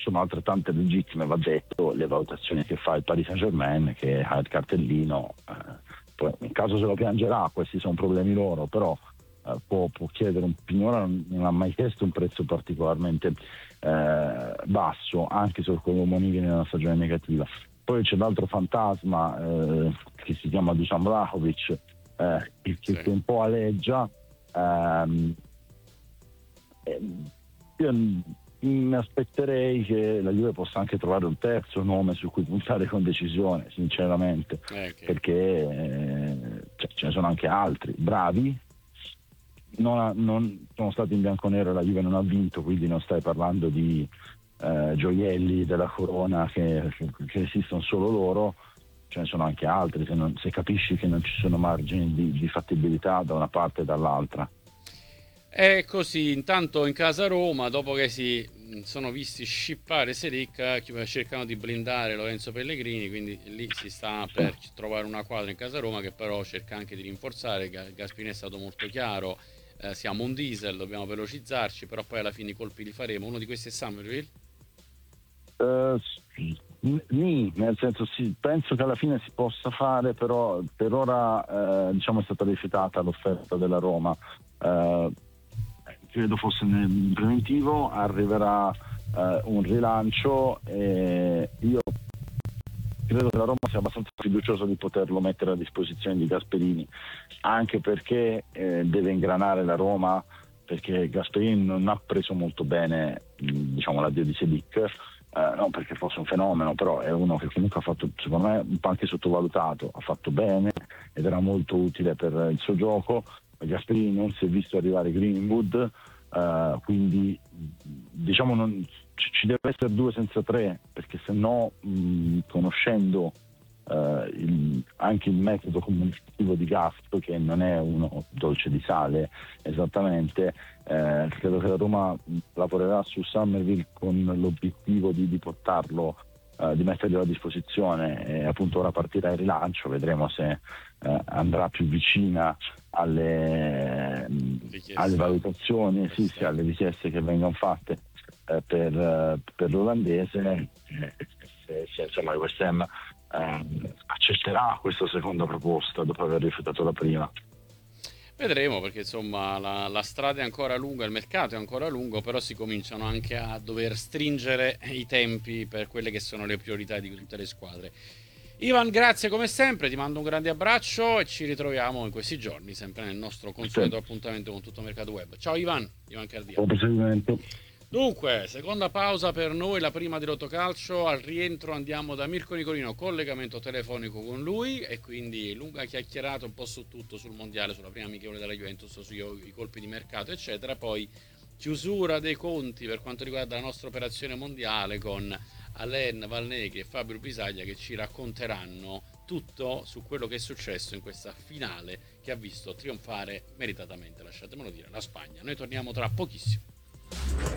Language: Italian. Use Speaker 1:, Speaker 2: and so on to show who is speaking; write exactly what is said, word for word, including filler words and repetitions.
Speaker 1: sono altrettante legittime, va detto, le valutazioni che fa il Paris Saint-Germain, che ha il cartellino, eh, poi in caso se lo piangerà, questi sono problemi loro, però eh, può, può chiedere un Pignora non ha mai chiesto un prezzo particolarmente eh, basso, anche se con Omonivi nella stagione negativa. Poi c'è l'altro fantasma eh, che si chiama Dusan Vlahovic, eh, che, sì. che un po' aleggia. ehm, Io mi aspetterei che la Juve possa anche trovare un terzo nome su cui puntare con decisione, sinceramente, eh, okay. perché eh, cioè, ce ne sono anche altri bravi. Non, ha, non sono stati in bianconero, la Juve non ha vinto, quindi non stai parlando di eh, gioielli della corona che, che esistono solo loro. Ce ne sono anche altri, se, non, se capisci che non ci sono margini di, di fattibilità da una parte e dall'altra.
Speaker 2: È così. Intanto in casa Roma, dopo che si sono visti scippare Selic, cercano di blindare Lorenzo Pellegrini, quindi lì si sta per trovare una quadra in casa Roma che però cerca anche di rinforzare. Gasperini è stato molto chiaro, eh, siamo un diesel, dobbiamo velocizzarci, però poi alla fine i colpi li faremo. Uno di questi è Summerville?
Speaker 1: Uh, Nì, nel senso sì, penso che alla fine si possa fare, però per ora eh, diciamo è stata rifiutata l'offerta della Roma. Uh, credo fosse nel preventivo, arriverà eh, un rilancio e io credo che la Roma sia abbastanza fiduciosa di poterlo mettere a disposizione di Gasperini, anche perché eh, deve ingranare la Roma, perché Gasperini non ha preso molto bene diciamo l'addio di Selic, eh, non perché fosse un fenomeno, però è uno che comunque ha fatto, secondo me, un po' anche sottovalutato, ha fatto bene ed era molto utile per il suo gioco. Gasperini non si è visto arrivare Greenwood, uh, quindi diciamo non, ci, ci deve essere due senza tre, perché se no mh, conoscendo uh, il, anche il metodo comunicativo di Gasp, che non è uno dolce di sale esattamente, eh, credo che la Roma lavorerà su Summerville con l'obiettivo di, di portarlo, uh, di metterlo a disposizione, e appunto ora partirà il rilancio, vedremo se uh, andrà più vicina alle, alle valutazioni, sì, sì, alle richieste che vengono fatte eh, per, per l'olandese, eh, se, se insomma il West Ham eh, accetterà questa seconda proposta dopo aver rifiutato la prima.
Speaker 2: Vedremo, perché insomma la, la strada è ancora lunga, il mercato è ancora lungo, però si cominciano anche a dover stringere i tempi per quelle che sono le priorità di tutte le squadre. Ivan, grazie come sempre, ti mando un grande abbraccio e ci ritroviamo in questi giorni, sempre nel nostro consueto sì. appuntamento con Tutto Mercato Web. Ciao Ivan, Ivan Cardia.
Speaker 1: Buon proseguimento.
Speaker 2: Dunque, seconda pausa per noi, la prima di Rotocalcio. Al rientro andiamo da Mirko Nicolino, collegamento telefonico con lui, e quindi lunga chiacchierata un po' su tutto, sul mondiale, sulla prima amichevole della Juventus, sui colpi di mercato eccetera. Poi chiusura dei conti per quanto riguarda la nostra operazione mondiale con Alain Valneghi e Fabio Bisaglia, che ci racconteranno tutto su quello che è successo in questa finale che ha visto trionfare meritatamente, lasciatemelo dire, la Spagna. Noi torniamo tra pochissimo.